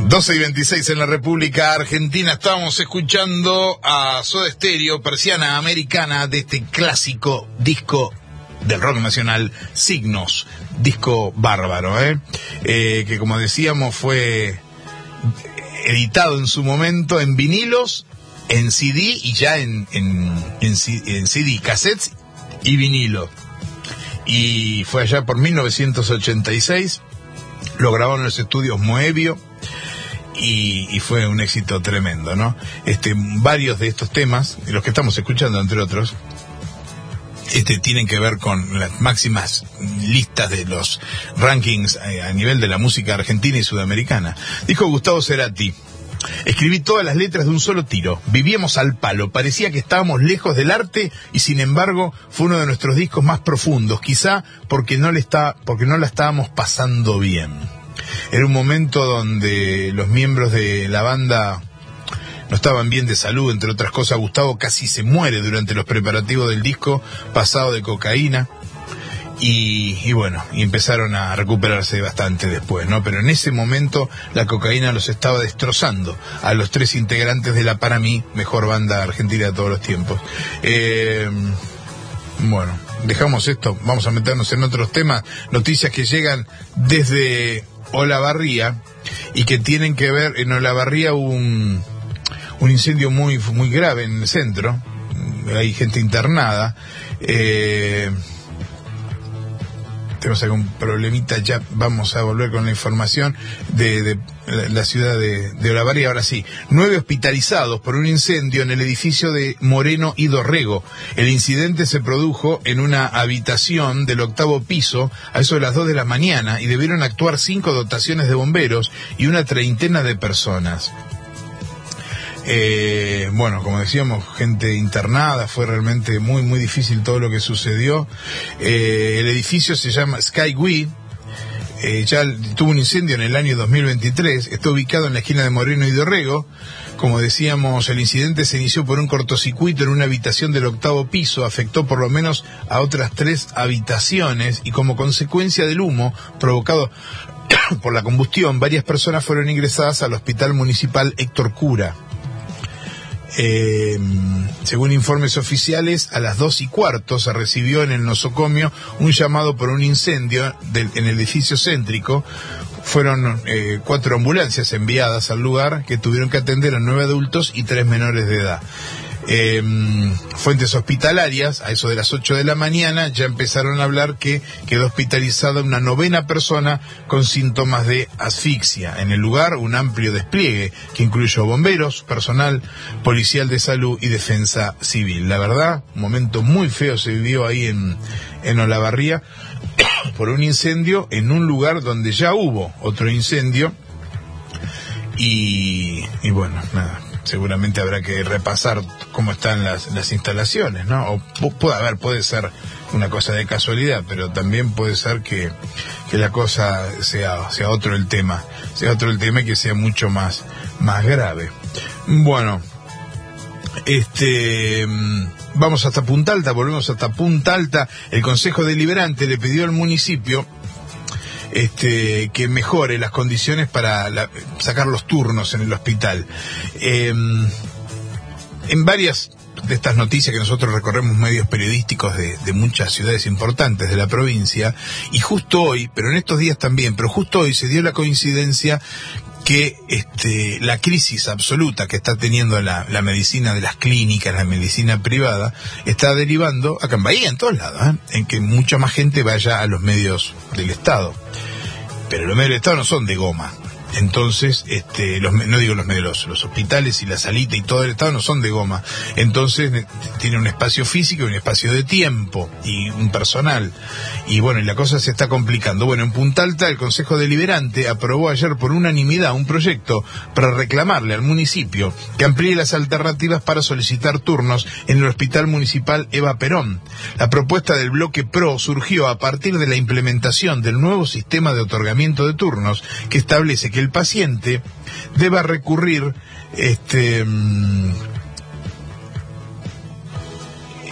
12:26 en la República Argentina. Estábamos escuchando a Soda Stereo, Persiana Americana, de este clásico disco del rock nacional, Signos, disco bárbaro, que como decíamos fue editado en su momento en vinilos, en CD y ya en CD, cassettes y vinilo. Y fue allá por 1986, lo grabaron en los estudios Moebio. Y fue un éxito tremendo, ¿no? Varios de estos temas, los que estamos escuchando, entre otros, tienen que ver con las máximas listas de los rankings a nivel de la música argentina y sudamericana. Dijo Gustavo Cerati: escribí todas las letras de un solo tiro, vivíamos al palo, parecía que estábamos lejos del arte y sin embargo fue uno de nuestros discos más profundos, quizá porque no la estábamos pasando bien. Era un momento donde los miembros de la banda no estaban bien de salud, entre otras cosas. Gustavo casi se muere durante los preparativos del disco, pasado de cocaína, y bueno, y empezaron a recuperarse bastante después, ¿no? Pero en ese momento la cocaína los estaba destrozando a los tres integrantes de la, para mí, mejor banda argentina de todos los tiempos. Bueno, dejamos esto, vamos a meternos en otros temas, noticias que llegan desde Olavarría y que tienen que ver. En Olavarría hubo un incendio muy grave en el centro, hay gente internada, tenemos algún problemita, ya vamos a volver con la información de la ciudad de Olavarría. Ahora sí, 9 hospitalizados por un incendio en el edificio de Moreno y Dorrego. El incidente se produjo en una habitación del 8º piso a eso de las 2 de la mañana y debieron actuar 5 dotaciones de bomberos y una treintena de personas. Bueno, como decíamos, gente internada, fue realmente muy difícil todo lo que sucedió. El edificio se llama Skyway, ya tuvo un incendio en el año 2023, está ubicado en la esquina de Moreno y Dorrego. Como decíamos, el incidente se inició por un cortocircuito en una habitación del 8º piso, afectó por lo menos a otras 3 habitaciones y como consecuencia del humo provocado por la combustión, varias personas fueron ingresadas al Hospital Municipal Héctor Cura. Según informes oficiales, a las 2:15 se recibió en el nosocomio un llamado por un incendio en el edificio céntrico. Fueron 4 ambulancias enviadas al lugar que tuvieron que atender a 9 adultos y 3 menores de edad. Fuentes hospitalarias, a eso de las 8 de la mañana, ya empezaron a hablar que quedó hospitalizada una 9ª persona con síntomas de asfixia. En el lugar, un amplio despliegue que incluyó bomberos, personal policial de salud y defensa civil. La verdad, un momento muy feo se vivió ahí en Olavarría por un incendio en un lugar donde ya hubo otro incendio y bueno, nada. Seguramente habrá que repasar cómo están las instalaciones, ¿no? O puede ser una cosa de casualidad, pero también puede ser que la cosa sea otro el tema y que sea mucho más grave. Bueno, vamos hasta Punta Alta, volvemos hasta Punta Alta. El Consejo Deliberante le pidió al municipio que mejore las condiciones para sacar los turnos en el hospital. En varias de estas noticias que nosotros recorremos medios periodísticos de muchas ciudades importantes de la provincia, y justo hoy, pero en estos días también, pero justo hoy se dio la coincidencia que la crisis absoluta que está teniendo la medicina de las clínicas, la medicina privada, está derivando, acá en Bahía, en todos lados, en que mucha más gente vaya a los medios del Estado. Pero los medios del Estado no son de goma. Entonces, no digo los medios, los hospitales y la salita y todo el Estado no son de goma. Entonces, tiene un espacio físico y un espacio de tiempo y un personal. Y bueno, y la cosa se está complicando. Bueno, en Punta Alta, el Consejo Deliberante aprobó ayer por unanimidad un proyecto para reclamarle al municipio que amplíe las alternativas para solicitar turnos en el Hospital Municipal Eva Perón. La propuesta del bloque PRO surgió a partir de la implementación del nuevo sistema de otorgamiento de turnos que establece que el paciente deba recurrir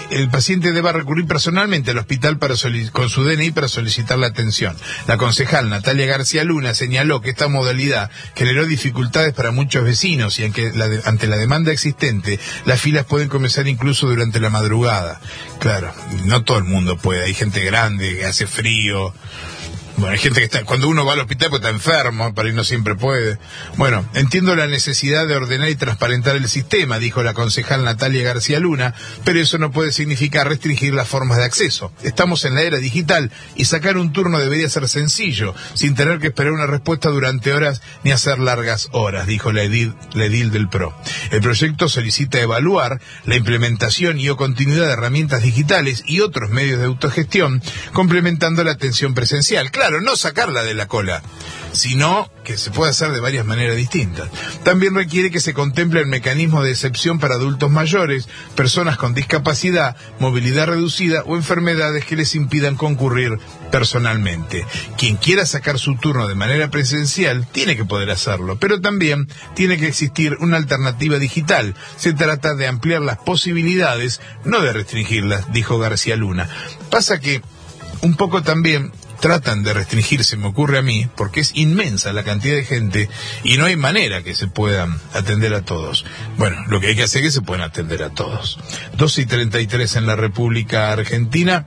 el paciente deba recurrir personalmente al hospital con su DNI para solicitar la atención. La concejal Natalia García Luna señaló que esta modalidad generó dificultades para muchos vecinos y ante la demanda existente, las filas pueden comenzar incluso durante la madrugada. Claro, no todo el mundo puede, hay gente grande, que hace frío. Bueno, hay gente que cuando uno va al hospital pues está enfermo, para ir no siempre puede. Bueno, entiendo la necesidad de ordenar y transparentar el sistema, dijo la concejal Natalia García Luna, pero eso no puede significar restringir las formas de acceso. Estamos en la era digital y sacar un turno debería ser sencillo, sin tener que esperar una respuesta durante horas ni hacer largas horas, dijo la edil del PRO. El proyecto solicita evaluar la implementación y o continuidad de herramientas digitales y otros medios de autogestión, complementando la atención presencial. Claro, no sacarla de la cola, sino que se puede hacer de varias maneras distintas. También requiere que se contemple el mecanismo de excepción para adultos mayores, personas con discapacidad, movilidad reducida o enfermedades que les impidan concurrir personalmente. Quien quiera sacar su turno de manera presencial tiene que poder hacerlo, pero también tiene que existir una alternativa digital. Se trata de ampliar las posibilidades, no de restringirlas, dijo García Luna. Pasa que un poco también tratan de restringirse, me ocurre a mí, porque es inmensa la cantidad de gente y no hay manera que se puedan atender a todos. Bueno, lo que hay que hacer es que se puedan atender a todos. 12:33 en la República Argentina.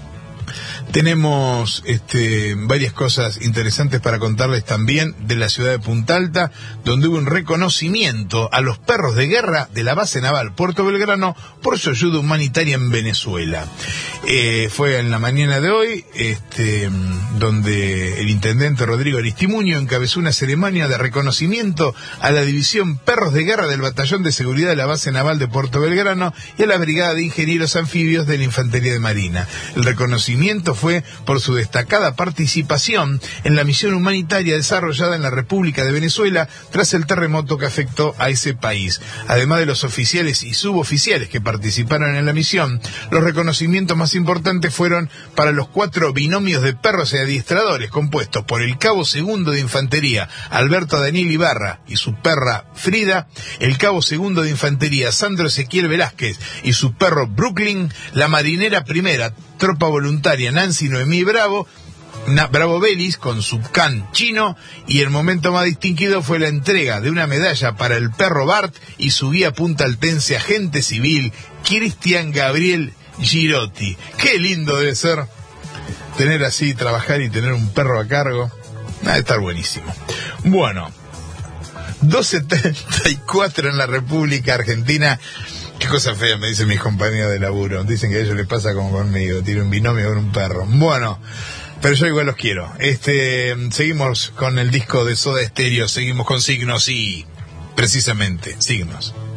Tenemos varias cosas interesantes para contarles también de la ciudad de Punta Alta, donde hubo un reconocimiento a los perros de guerra de la base naval Puerto Belgrano por su ayuda humanitaria en Venezuela. Fue en la mañana de hoy, donde el intendente Rodrigo Aristimuño encabezó una ceremonia de reconocimiento a la división Perros de Guerra del Batallón de Seguridad de la base naval de Puerto Belgrano y a la Brigada de Ingenieros Anfibios de la Infantería de Marina. El reconocimiento fue por su destacada participación en la misión humanitaria desarrollada en la República de Venezuela tras el terremoto que afectó a ese país. Además de los oficiales y suboficiales que participaron en la misión, los reconocimientos más importantes fueron para los 4 binomios de perros y adiestradores compuestos por el cabo segundo de Infantería Alberto Daniel Ibarra y su perra Frida, el cabo segundo de Infantería Sandro Ezequiel Velázquez y su perro Brooklyn, la marinera primera tropa voluntaria Nancy Noemí Bravo Vélez con su can Chino, y el momento más distinguido fue la entrega de una medalla para el perro Bart y su guía puntaltense agente civil Cristian Gabriel Girotti. Qué lindo debe ser tener así, trabajar y tener un perro a cargo. Debe estar buenísimo. Bueno, 12:34 en la República Argentina. Qué cosa fea, me dicen mis compañeros de laburo. Dicen que a ellos les pasa como conmigo, tiene un binomio con un perro. Bueno, pero yo igual los quiero. Seguimos con el disco de Soda Stereo, seguimos con Signos y precisamente Signos.